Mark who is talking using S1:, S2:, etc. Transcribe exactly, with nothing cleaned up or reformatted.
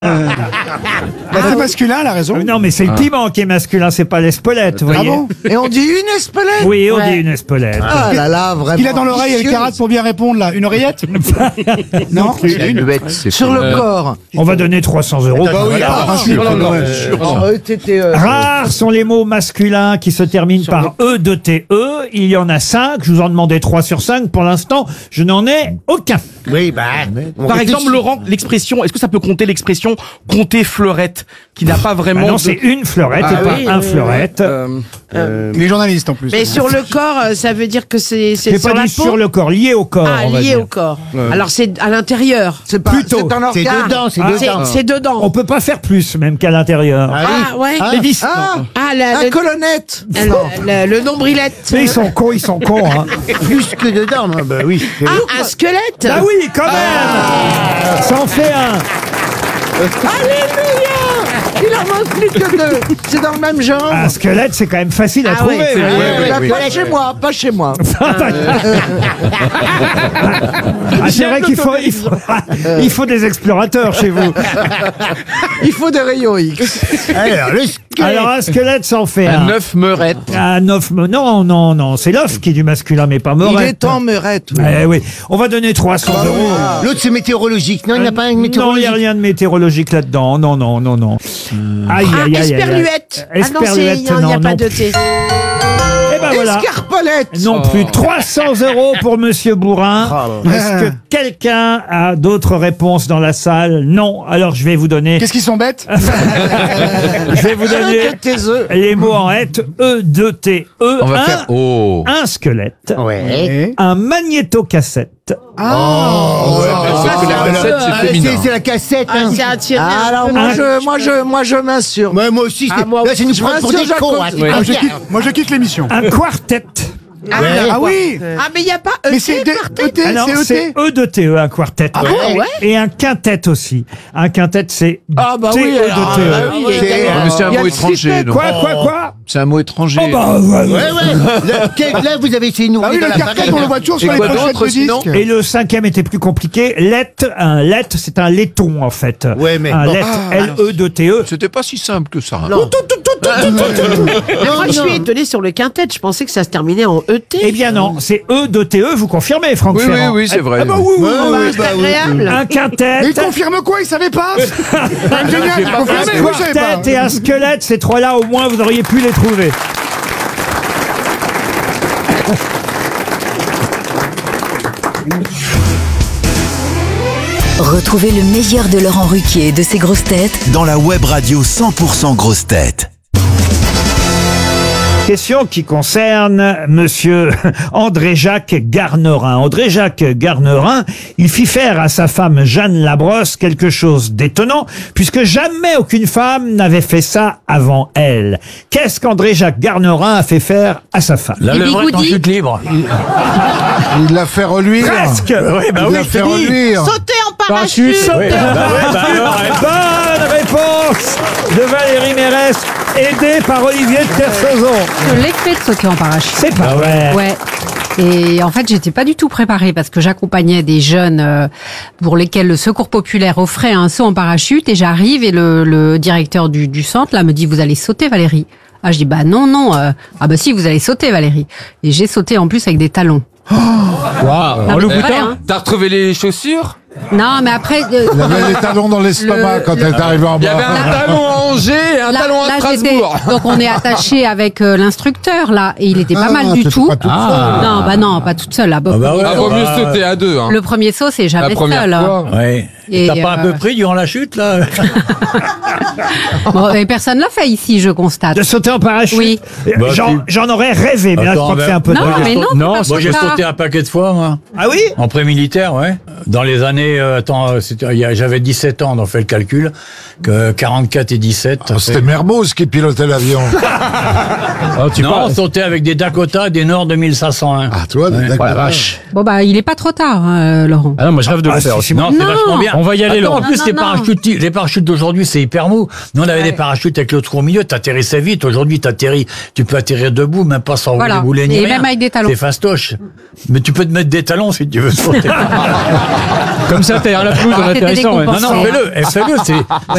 S1: Bah, c'est masculin, elle a raison.
S2: Non, mais c'est le piment qui est masculin, c'est pas l'espaulette, vous
S1: Ah
S2: voyez.
S1: bon?
S3: Et on dit une espelette.
S2: Oui, on
S3: Ouais.
S2: dit une espelette.
S3: Ah là là, vraiment.
S1: Il a dans l'oreille le carat pour bien répondre, là. Une oreillette? Non?
S3: Sur le corps.
S2: On va donner trois cents euros.
S1: Bah oui,
S2: Voilà.
S1: ah, sûr, ouais.
S3: Oh, euh, t'étais, euh,
S2: Rares sont les mots masculins qui se terminent par E de T E. Il y en a cinq. Je vous en demandais trois sur cinq. Pour l'instant, je n'en ai aucun.
S3: Oui, bah. on
S4: Par
S3: réfléchit.
S4: exemple, Laurent, l'expression, est-ce que ça peut compter l'expression compter fleurette, qui n'a pas
S2: Bah
S4: vraiment.
S2: non,
S4: de-
S2: c'est une fleurette
S4: Ah
S2: et pas
S4: oui,
S2: un
S4: oui,
S2: fleurette.
S4: Euh,
S1: Les journalistes, en plus.
S5: Mais sur le corps, euh, ça veut dire que c'est c'est
S2: J'ai
S5: sur
S2: pas
S5: la
S2: dit
S5: peau.
S2: sur le corps, lié au corps.
S5: Ah,
S2: on va
S5: lié
S2: dire.
S5: au corps. Alors c'est à l'intérieur.
S3: C'est pas,
S2: Plutôt.
S3: c'est un organe.
S6: C'est dedans, c'est
S2: Ah,
S6: dedans.
S5: C'est dedans.
S2: On peut pas faire plus, même qu'à l'intérieur.
S5: Ah ouais.
S3: Ah,
S4: Les vis.
S3: ah,
S5: Ah la,
S3: la
S5: le,
S3: colonnette.
S5: le, le- le nombrilette.
S2: Mais ils sont cons, ils sont cons. Hein.
S6: Plus que dedans, moi, bah oui.
S5: Ah, un squelette.
S2: Ah oui, quand même. Ça en fait un.
S3: Alléluia. Il en manque plus que deux. C'est dans le même genre.
S2: Un squelette, c'est quand même facile à
S5: Ah
S2: trouver.
S5: ouais,
S2: vous
S5: c'est
S2: voyez.
S3: Euh, là, pas chez moi, pas chez moi.
S2: Ah, c'est vrai qu'il faut, il faut, il faut des explorateurs chez vous.
S3: Il faut des rayons X.
S6: Alors, le squelette.
S2: Alors un squelette, ça en fait un.
S4: Un œuf meurette.
S2: Un œuf, me- non, non, non, c'est l'œuf qui est du masculin, mais pas
S3: Il
S2: meurette.
S3: est en meurette. oui.
S2: Eh oui, on va donner trois cents euros.
S6: L'autre, c'est météorologique. Non, il n'y a pas un
S2: Non, il n'y
S6: météorologique.
S2: a rien de météorologique là-dedans. Non, non, non, non. Aïe,
S5: Ah,
S2: aïe, aïe, aïe, aïe.
S5: esperluette. Ah non, c'est-
S2: Esperluette,
S5: il n'y a,
S2: non,
S5: pas
S2: non
S5: de
S2: plus.
S5: T.
S2: Eh ben voilà.
S3: Escarpolette.
S2: Non plus. trois cents euros pour Monsieur Bourrin. Est-ce que quelqu'un a d'autres réponses dans la salle? Non. Alors je vais vous donner.
S1: Qu'est-ce qu'ils sont bêtes?
S2: Je vais vous donner
S3: Arrête tes œufs.
S2: les mots en hête. E, deux, T, E.
S4: On va
S2: un,
S4: faire. Oh.
S2: un squelette.
S6: Ouais.
S2: Un magnétocassette.
S4: Sauf que la cassette, c'est
S6: Ah,
S4: féminin.
S6: c'est c'est la cassette.
S5: Ah,
S6: hein.
S5: c'est un tiré.
S3: Ah, alors moi je, moi je, moi je m'assure.
S6: Ouais, moi aussi, c'est
S5: Ah, moi
S6: là, c'est nous
S3: aussi.
S6: prendre pour
S3: Je
S6: des
S3: m'assure,
S6: cons.
S3: Jacob.
S6: hein, c'est
S4: Oui.
S6: pas
S1: Moi, je
S6: bien.
S1: quitte, moi, je quitte l'émission.
S2: Un quartet.
S5: Ah,
S6: Ouais.
S1: Ah oui!
S5: Ah mais il n'y a pas E
S1: Mais c'est
S5: T
S1: de-
S5: quartet.
S1: E T,
S2: Ah non,
S1: c'est
S2: c'est
S1: E T.
S2: E de T E, un quartet.
S5: Ah bon, ouais.
S2: Et un quintet aussi. Un quintet, c'est
S3: Ah bah
S2: T E
S3: oui,
S2: de
S3: alors,
S2: T E.
S3: ah bah oui,
S6: C'est-
S3: il y a-
S4: Mais c'est un
S3: il y a
S4: mot
S3: le
S4: étranger,
S3: cité,
S4: donc.
S2: Quoi, quoi, quoi?
S4: C'est un mot étranger.
S2: Oh bah, ouais, ouais.
S6: Ouais, ouais. Là, quel- là, vous avez essayé de nous
S1: Ah oui,
S6: rouler
S1: le
S6: dans la
S1: cartel,
S6: farine.
S1: on le voit toujours sur
S4: Et
S1: les
S4: quoi
S1: pochettes
S4: d'autre,
S1: de
S4: sinon
S1: disques.
S2: Et le cinquième était plus compliqué. Lett, un lett, c'est un laiton en fait.
S6: Ouais, mais
S2: un
S6: bon.
S2: lett, L E de T E.
S4: C'était pas si simple que ça.
S5: Non.
S6: Non,
S5: Moi je
S6: non.
S5: suis étonné sur le quintet. Je pensais que ça se terminait en E T.
S2: Eh bien non, c'est E de T E, vous confirmez, Franck
S4: Oui, oui,
S2: Ferrand?
S4: oui, c'est vrai.
S2: Ah bah oui, oui,
S6: Ouais,
S2: oui.
S6: ouais,
S5: C'est
S6: bah, oui.
S5: agréable.
S2: Un quintet,
S1: Mais il confirme quoi? Il savait pas? C'est génial, il
S2: un
S1: confirme, oui, je savais pas.
S2: quartet et un squelette, ces trois-là, au moins, vous auriez pu les trouver.
S7: Retrouvez le meilleur de Laurent Ruquier et de ses grosses têtes
S8: dans la web radio cent pour cent grosses têtes.
S2: Question qui concerne monsieur André-Jacques Garnerin. André-Jacques Garnerin, il fit faire à sa femme Jeanne Labrosse quelque chose d'étonnant, puisque jamais aucune femme n'avait fait ça avant elle. Qu'est-ce qu'André-Jacques Garnerin a fait faire à sa femme?
S9: La levrette en chute libre.
S1: Il l'a fait reluire.
S2: Presque. Oui, bah
S1: Il
S2: oui,
S1: l'a
S2: je
S1: fait
S2: te dis.
S1: reluire.
S5: Sauter en parachute.
S9: Oui, bah ouais, bah alors,
S2: Bonne réponse de Valérie Mérès, aidée par Olivier de Kersauzon.
S10: Je l'ai fait de sauter en parachute.
S2: C'est pas vrai.
S10: Ouais. Et en fait, j'étais pas du tout préparée parce que j'accompagnais des jeunes euh, pour lesquels le Secours populaire offrait un saut en parachute et j'arrive et le, le directeur du, du centre là me dit vous allez sauter Valérie. Ah je dis bah non non euh, ah bah si vous allez sauter Valérie. Et j'ai sauté en plus avec des talons.
S9: Waouh.
S10: Non, mais c'est vrai, hein.
S4: T'as retrouvé les chaussures?
S10: Non mais après euh,
S1: Il avait les talons dans l'estomac
S10: Le-
S1: quand elle est arrivée en
S4: Il y avait
S1: bas.
S4: un talon à Angers et un
S10: là-
S4: talon à
S10: là, j'étais-
S4: Strasbourg.
S10: donc on est attaché avec euh, l'instructeur là et il était pas
S1: Ah,
S10: mal du
S1: t'étais
S10: tout.
S1: pas toute
S9: Ah.
S1: seule.
S10: Non bah non pas toute seule là.
S9: Ah bah ouais.
S4: Ah, vaut mieux sauter à deux. Hein.
S10: Le premier saut c'est jamais
S4: La première
S10: seul. hein.
S4: fois.
S9: Ouais.
S10: Et,
S9: T'as pas un
S10: euh,
S9: peu pris durant la chute, là?
S10: Bon, et personne l'a fait ici je constate.
S2: De sauter en parachute.
S10: Oui.
S2: Euh,
S9: Bah,
S2: J'en,
S9: si.
S2: j'en aurais rêvé, mais là je
S9: Attends,
S2: crois que
S9: ben-
S2: c'est un peu
S10: Non,
S2: tard.
S10: mais non,
S9: Non,
S10: c'est pas
S9: moi j'ai
S10: pour ça.
S9: sauté un paquet de fois, moi.
S2: Ah oui?
S9: En pré-militaire, ouais. Dans les années, euh, attends, euh, c'était- il y a- j'avais dix-sept ans, on fait le calcul, que quarante-quatre et dix-sept. ça
S1: C'était
S9: fait-
S1: Mermoz qui pilotait l'avion.
S9: non, on sautait avec des Dakota et des Nord deux mille cinq cent un.
S1: Ah, toi, d'accord.
S10: Bon bah il est pas trop tard hein, Laurent.
S9: Ah non, moi je rêve de
S2: Ah,
S9: le
S2: si,
S9: faire
S2: si,
S9: aussi.
S2: moi-
S9: Non, c'est
S10: Non.
S9: vachement bien. On va y aller,
S10: Attends,
S9: Laurent. En
S10: non,
S9: plus,
S10: non,
S9: les
S10: non.
S9: parachutes, les parachutes d'aujourd'hui, c'est hyper mou. Nous, on avait des parachutes avec le trou au milieu, t'atterrissais vite. Aujourd'hui, t'atterris, tu peux atterrir debout, même pas sans
S10: Voilà.
S9: rouler ni
S10: Et
S9: rien.
S10: même avec des talons.
S9: C'est fastoche. Mais tu peux te mettre des talons si tu veux sauter.
S4: Comme ça, t'es à la pelouse en
S10: C'était
S4: atterrissant. ouais.
S9: Non, non, fais-le, eh, fais-le, c'est,